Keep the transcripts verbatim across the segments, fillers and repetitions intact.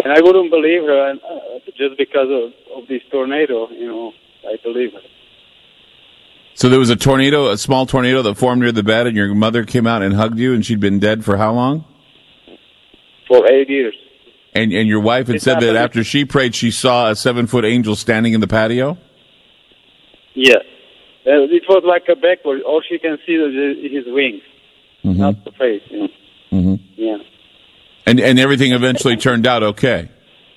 And I wouldn't believe her and, uh, just because of, of this tornado, you know, I believe her. So there was a tornado, a small tornado that formed near the bed, and your mother came out and hugged you, and she'd been dead for how long? For eight years. And and your wife had It said that happened. after she prayed, she saw a seven-foot angel standing in the patio? Yes. Uh, it was like a backward. All she can see is his wings, Mm-hmm. not the face, you know. Mm-hmm. Yeah. And and everything eventually turned out okay?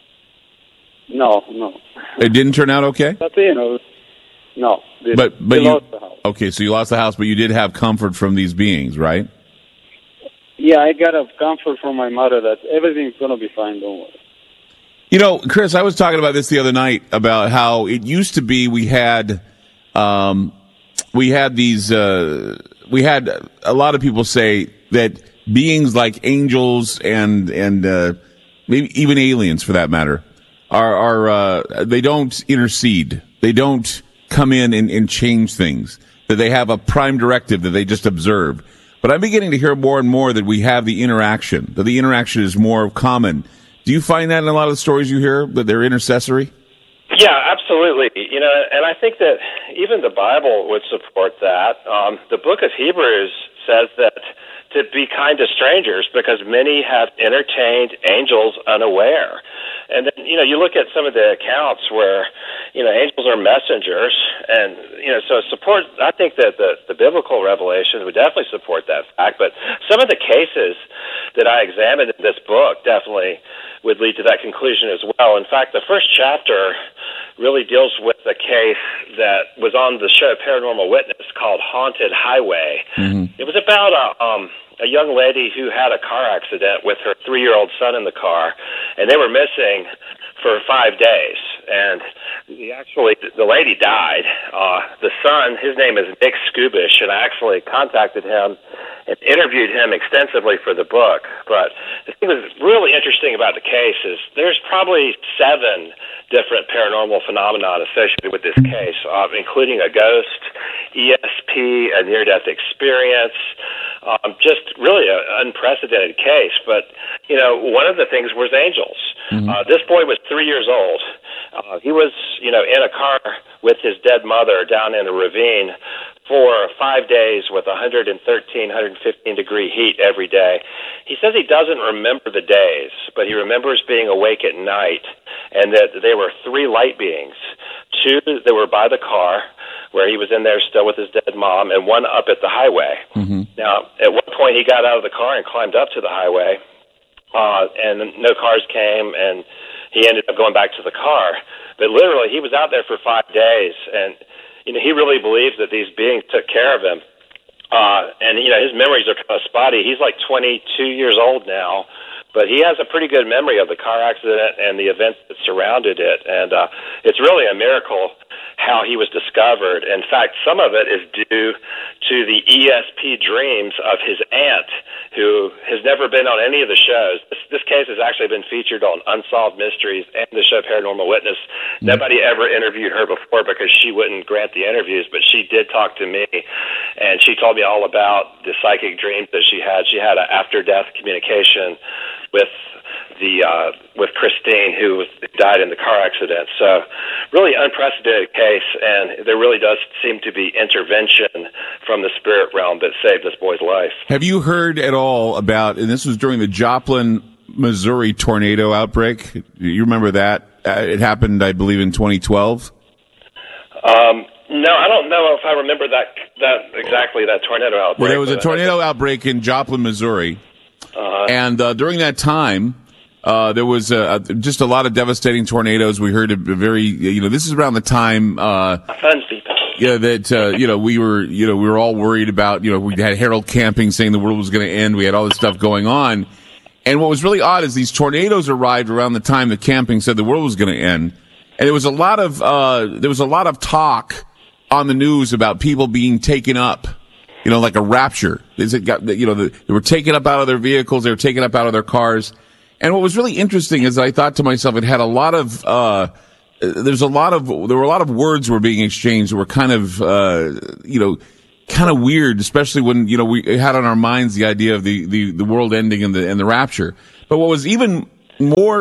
No, no. It didn't turn out okay? But, you know, no. They, But but they you lost the house. okay? So you lost the house, but you did have comfort from these beings, right? Yeah, I got a comfort from my mother that everything's going to be fine, don't worry. You know, Chris, I was talking about this the other night about how it used to be we had, um, we had these, uh, we had a lot of people say that beings like angels and and uh, maybe even aliens, for that matter, are are uh, they don't intercede. They don't come in and, and change things. That they have a prime directive that they just observe. But I'm beginning to hear more and more that we have the interaction. That the interaction is more common. Do you find that in a lot of the stories you hear that they're intercessory? Yeah, absolutely. You know, and I think that even the Bible would support that. Um, the book of Hebrews says that to be kind to strangers because many have entertained angels unaware. And then, you know, you look at some of the accounts where, you know, angels are messengers. And, you know, so support, I think that the, the biblical revelation would definitely support that fact. But some of the cases that I examined in this book definitely would lead to that conclusion as well. In fact, the first chapter really deals with a case that was on the show Paranormal Witness called Haunted Highway. Mm-hmm. It was about a, um, a young lady who had a car accident with her three-year-old son in the car, and they were missing for five days. And the, actually, the lady died. Uh, the son, his name is Nick Skubish, and I actually contacted him and interviewed him extensively for the book. But the thing that was really interesting about the case is there's probably seven different paranormal phenomenon associated with this case, uh, including a ghost, E S P, a near-death experience, um, just really an unprecedented case. But, you know, one of the things was angels. Mm-hmm. Uh, this boy was three years old. Uh, he was, you know, in a car with his dead mother down in a ravine for five days with one hundred thirteen, one hundred fifteen degree heat every day. He says he doesn't remember the days, but he remembers being awake at night, and that there were three light beings, two that were by the car, where he was in there still with his dead mom, and one up at the highway. Mm-hmm. Now, at one point, he got out of the car and climbed up to the highway, uh, and no cars came, and he ended up going back to the car. But literally, he was out there for five days, and you know, he really believes that these beings took care of him. Uh, and, you know, his memories are kind of spotty. He's like twenty-two years old now, but he has a pretty good memory of the car accident and the events that surrounded it. And uh, it's really a miracle how he was discovered. In fact, some of it is due to the E S P dreams of his aunt, who has never been on any of the shows. This, this case has actually been featured on Unsolved Mysteries and the show Paranormal Witness. Mm-hmm. Nobody ever interviewed her before because she wouldn't grant the interviews, but she did talk to me, and she told me all about the psychic dreams that she had. She had an after-death communication with the uh, with Christine, who was, died in the car accident. So really unprecedented case, and there really does seem to be intervention from the spirit realm that saved this boy's life. Have you heard at all about, and this was during the Joplin, Missouri tornado outbreak? You remember that? Uh, it happened, I believe, in twenty twelve? Um, no, I don't know if I remember that that exactly, that tornado outbreak. Well, there was a tornado outbreak in Joplin, Missouri. Uh-huh. And uh, during that time, uh, there was uh, just a lot of devastating tornadoes. We heard a very, you know, this is around the time, uh, yeah, that uh, you know we were, you know, we were all worried about, you know, we had Harold Camping saying the world was going to end. We had all this stuff going on, and what was really odd is these tornadoes arrived around the time that Camping said the world was going to end, and there was a lot of uh, there was a lot of talk on the news about people being taken up. You know, like a rapture. Is it got, you know, the, they were taken up out of their vehicles. They were taken up out of their cars. And what was really interesting is I thought to myself, it had a lot of, uh, there's a lot of, there were a lot of words were being exchanged that were kind of, uh, you know, kind of weird, especially when, you know, we had on our minds the idea of the, the, the world ending and the, and the rapture. But what was even more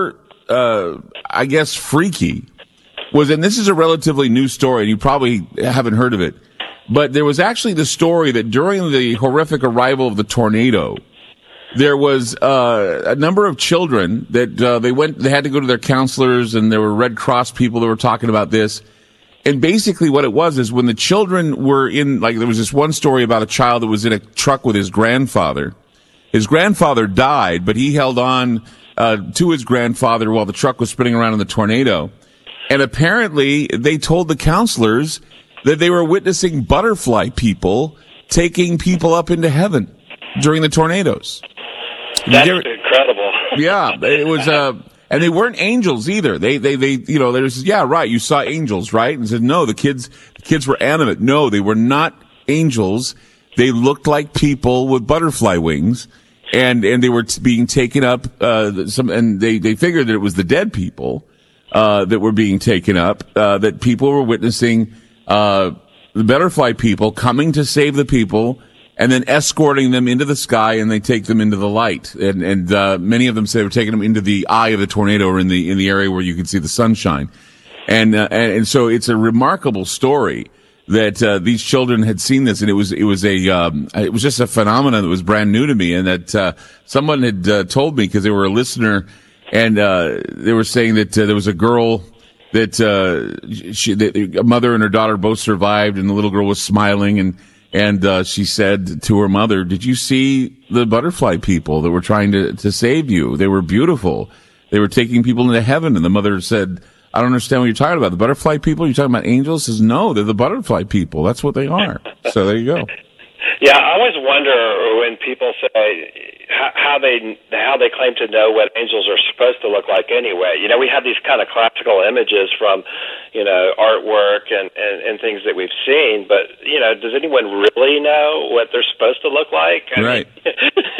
uh, I guess, freaky was, and this is a relatively new story, and you probably haven't heard of it, but there was actually the story that during the horrific arrival of the tornado, there was uh, a number of children that uh, they went, they had to go to their counselors, and there were Red Cross people that were talking about this. And basically what it was is when the children were in, like, there was this one story about a child that was in a truck with his grandfather. His grandfather died, but he held on uh, to his grandfather while the truck was spinning around in the tornado. And apparently they told the counselors that they were witnessing butterfly people taking people up into heaven during the tornadoes. That's They're, incredible. Yeah, it was, uh, and they weren't angels either. They, they, they, you know, they were, yeah, right, you saw angels, right? And said, no, the kids, the kids were animate. No, they were not angels. They looked like people with butterfly wings, and, and they were t- being taken up, uh, some, and they, they figured that it was the dead people, uh, that were being taken up, uh, that people were witnessing, uh, the butterfly people coming to save the people, and then escorting them into the sky, and they take them into the light. And, and, uh, many of them say they were taking them into the eye of the tornado, or in the, in the area where you could see the sunshine. And, uh, and, and so it's a remarkable story that, uh, these children had seen this, and it was, it was a, um, it was just a phenomenon that was brand new to me, and that, uh, someone had, uh, told me, because they were a listener, and, uh, they were saying that, uh, there was a girl that, uh, she, that a mother and her daughter both survived, and the little girl was smiling, and, And, uh, she said to her mother, did you see the butterfly people that were trying to, to save you? They were beautiful. They were taking people into heaven. And the mother said, I don't understand what you're talking about. The butterfly people? You're talking about angels? Says, no, they're the butterfly people. That's what they are. So there you go. Yeah, I always wonder when people say how they how they claim to know what angels are supposed to look like anyway. You know, we have these kind of classical images from, you know, artwork and, and, and things that we've seen, but, you know, does anyone really know what they're supposed to look like? I right. mean,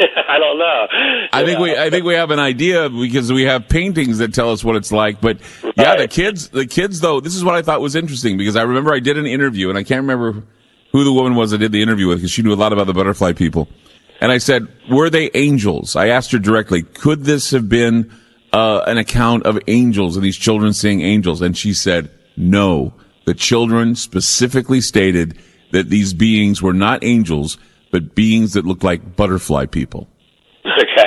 I don't know. I think know? we I think we have an idea because we have paintings that tell us what it's like, but right. yeah, the kids the kids though, this is what I thought was interesting, because I remember I did an interview, and I can't remember who the woman was I did the interview with, because she knew a lot about the butterfly people. And I said, were they angels? I asked her directly, could this have been uh, an account of angels and these children seeing angels? And she said, no. The children specifically stated that these beings were not angels, but beings that looked like butterfly people. Okay.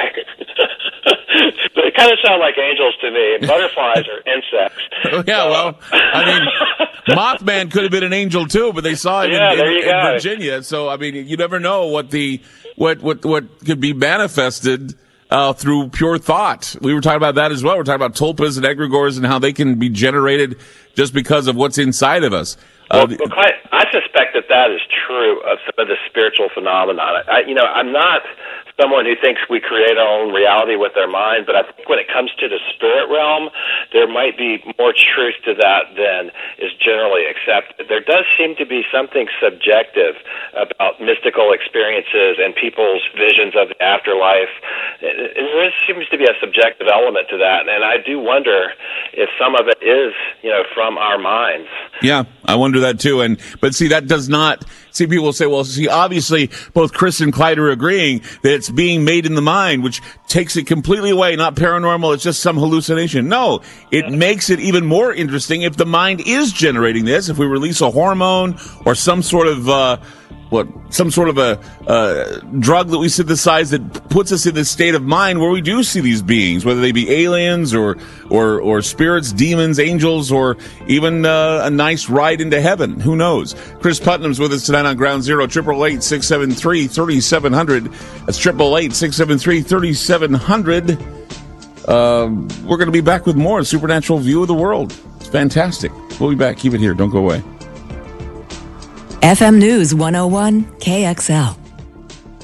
They kind of sound like angels to me. Butterflies are insects. Yeah, well, I mean, Mothman could have been an angel too, but they saw him yeah, in, in, in Virginia. So, I mean, you never know what the what what what could be manifested uh, through pure thought. We were talking about that as well. We're talking about tulpas and egregores and how they can be generated just because of what's inside of us. Well, uh, well I, I suspect that that is true of some of the spiritual phenomenon. I, you know, I'm not someone who thinks we create our own reality with our mind, but I think when it comes to the spirit realm, there might be more truth to that than is generally accepted. There does seem to be something subjective about mystical experiences and people's visions of the afterlife. There seems to be a subjective element to that, and I do wonder if some of it is, you know, from our minds. Yeah, I wonder that too. And but see, that does not. See, people say, well, see, obviously both Chris and Clyde are agreeing that it's being made in the mind, which takes it completely away, not paranormal, it's just some hallucination. No, it makes it even more interesting if the mind is generating this, if we release a hormone or some sort of, uh, what, some sort of a, uh, drug that we synthesize that puts us in this state of mind where we do see these beings, whether they be aliens or, or, or spirits, demons, angels, or even, uh, a nice ride into heaven. Who knows? Chris Putnam's with us tonight on Ground Zero, eight eight eight, six seven three, three seven zero zero. That's eight eight eight, six seven three, three seven zero zero. Um, we're going to be back with more Supernatural View of the World. It's fantastic. We'll be back. Keep it here. Don't go away. F M News one oh one K X L.